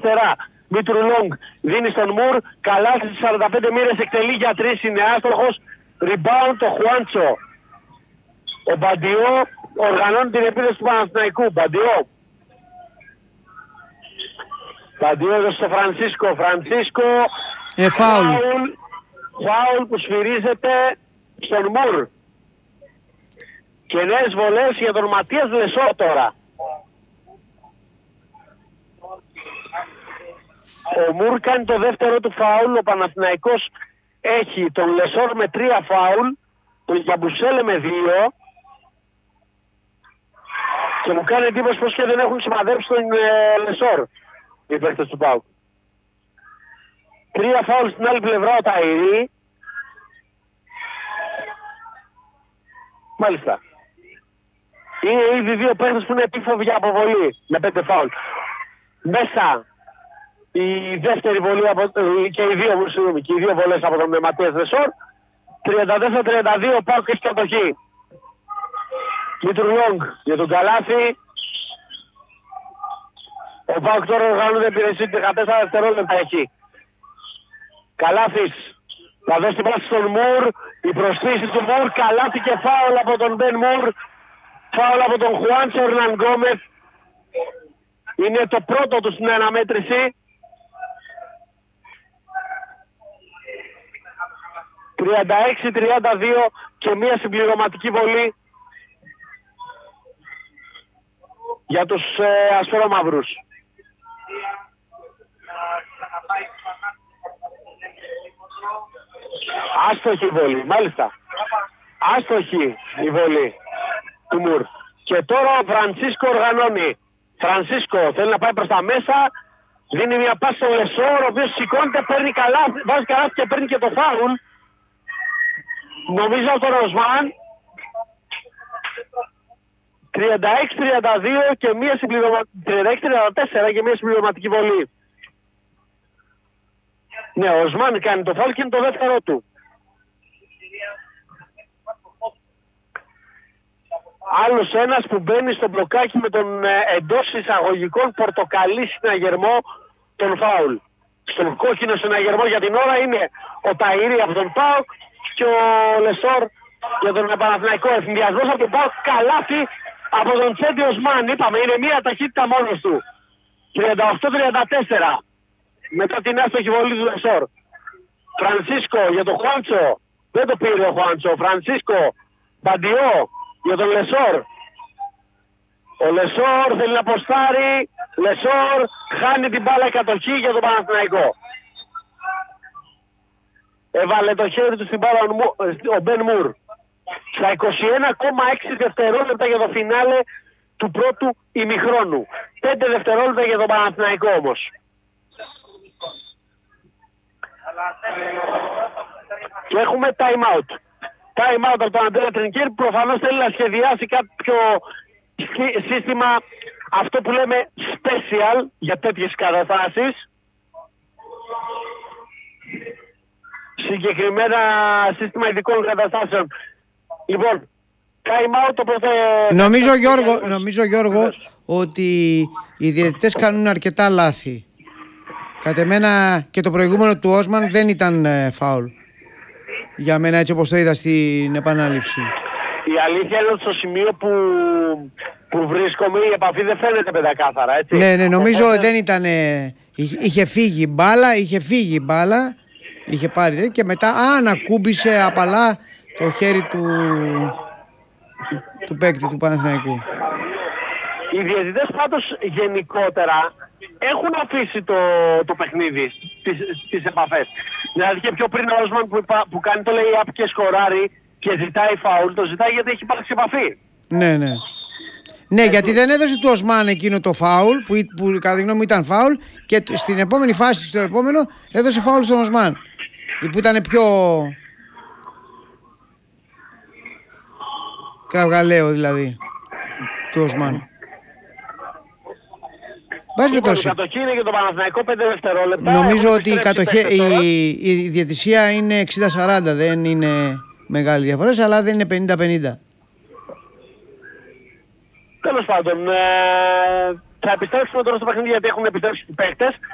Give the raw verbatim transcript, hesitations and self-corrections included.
αριστερά. Μητρουλόγκ δίνει στον Μουρ. Καλά στις σαράντα πέντε μοίρες εκτελεί για τρεις. Είναι άστοχος. Rebound το Χουάντσο. Ο Μπαντιό οργανώνει την επίθεση του Παναθηναϊκού. Μπαντιό. Μπαντιό έδωσε στο Φρανσίσκο. Φρανσίσκο. Ε, φάουλ. Φάουλ. Φάουλ που σφυρίζεται στον Μουρ. Και νέες βολές για τον Ματίας Λεσό τώρα. Ο Μουρ κάνει το δεύτερο του φάουλ. Ο Παναθηναϊκός έχει τον Λεσόρ με τρία φάουλ, τον Γιαμπουσέλε με δύο. Και μου κάνει εντύπωση πως και δεν έχουν σημαδέψει τον ε, Λεσόρ οι παίκτες του ΠΑΟΚ. Τρία φάουλ στην άλλη πλευρά ο Ταϊρή. Μάλιστα. Είναι ήδη δύο παίκτες που είναι επίφοβοι για αποβολή με πέντε φάουλ. Μέσα η δεύτερη βολή από, και οι δύο, συγγνώμη, και οι δύο βολές από τον Ματίας Λεσόρ. τριάντα τέσσερα τριάντα δύο ΠΑΟΚ έχει κατοχή. Μητρουλόγκ για τον Καλάθι. Ο ΠΑΟΚ τώρα οργανώνεται υπηρεσία δεκατέσσερα δευτερόλεπτα εκεί. Καλάθης θα δώσει την πάση στον Μουρ. Η προσποίηση του Μουρ. Καλάθι και φάουλ από τον Μπεν Μουρ. Φάουλ από τον Χουάντσο Ερναν Γκόμεθ. Είναι το πρώτο του στην αναμέτρηση. τριάντα έξι τριάντα δύο και μία συμπληρωματική βολή για τους ε, ασφαιρόμαυρους. Άστοχη η βολή, μάλιστα. Άστοχη η βολή του Μουρ. Και τώρα ο Φρανσίσκο οργανώνει. Φρανσίσκο θέλει να πάει προς τα μέσα. Δίνει μια πάση στο Λεσόρ, ο οποίος σηκώνεται, παίρνει καλά, βάζει καλά και παίρνει και το φάουλ. Νομίζω από τον Οσμάν. τριάντα έξι τριάντα δύο και μία συμπληρωματική. τριάντα έξι τριάντα τέσσερα και μία συμπληρωματική βολή. Ναι, ο Οσμάν κάνει το φάουλ και είναι το δεύτερο του. Άλλος ένας που μπαίνει στο μπλοκάκι με τον ε, εντός εισαγωγικών πορτοκαλί συναγερμό τον φάουλ. Στον κόκκινο συναγερμό για την ώρα είναι ο Ταΐρη από τον ΠΑΟΚ και ο Λεσόρ για τον Παναθηναϊκό. Εθνδιασμός από τον ΠΑΟΚ, Καλάθι από τον Τσέντι Οσμάν. Είπαμε, είναι μία ταχύτητα μόνος του. τριάντα οκτώ τριάντα τέσσερα μετά την άστοχη βολή του Λεσόρ. Φρανσίσκο για τον Χουάντσο. Δεν το πήρε ο Χουάντσο. Φρανσίσκο, Μπαντιό για τον Λεσόρ. Ο Λεσόρ θέλει να ποστάρει. Λεσόρ χάνει την μπάλα κατοχή για τον Παναθηναϊκό. Έβαλε το χέρι του στην μπάλα ο Μπεν Μουρ. Στα είκοσι ένα κόμμα έξι δευτερόλεπτα για το φινάλε του πρώτου ημιχρόνου. πέντε δευτερόλεπτα για τον Παναθηναϊκό όμως. Και έχουμε time out. Time out από τον Αντρέα Τρινκέρ που προφανώς θέλει να σχεδιάσει κάποιο σύστημα, αυτό που λέμε special για τέτοιες καταστάσεις. Συγκεκριμένα σύστημα ειδικών καταστάσεων. Λοιπόν, time out το πρώτο... Νομίζω Γιώργο, νομίζω, Γιώργο ότι οι διαιτητές κάνουν αρκετά λάθη. Κατ' εμένα και το προηγούμενο του Όσμαν δεν ήταν ε, φάουλ. Για μένα έτσι όπως το είδα στην επανάληψη. Η αλήθεια είναι ότι στο σημείο που, που βρίσκομαι η επαφή δεν φαίνεται πεντακάθαρα, έτσι. Ναι, ναι, νομίζω Οπότε... δεν ήταν... Ε, είχε φύγει η μπάλα, είχε φύγει η μπάλα, είχε πάρει και μετά αν ακούμπησε απαλά το χέρι του, του παίκτη του Παναθηναϊκού. Οι διαιτητές πάντως γενικότερα έχουν αφήσει το, το παιχνίδι, τις, τις επαφές. Δηλαδή και πιο πριν ο Όσμαν που, που κάνει το lay-up και σκοράρει και ζητάει φάουλ, το ζητάει γιατί έχει υπάρξει επαφή. Ναι, ναι. Ναι, Έτσι. γιατί δεν έδωσε του Οσμάν εκείνο το φάουλ που, που κατά τη γνώμη μου ήταν φάουλ και στην επόμενη φάση, στο επόμενο, έδωσε φάουλ στον Οσμάν. Που ήταν πιο κραυγαλαίο δηλαδή του Οσμάν. Λοιπόν, η κατοχή είναι για τον Παναθηναϊκό πέντε δευτερόλεπτα. Νομίζω ότι η, κατοχή, η, η διαιτησία είναι εξήντα σαράντα, δεν είναι μεγάλη διαφορά, αλλά δεν είναι πενήντα πενήντα. Τέλος πάντων, ε, θα επιστρέψουμε τώρα στο παιχνίδι γιατί έχουν επιστρέψει οι παίκτες.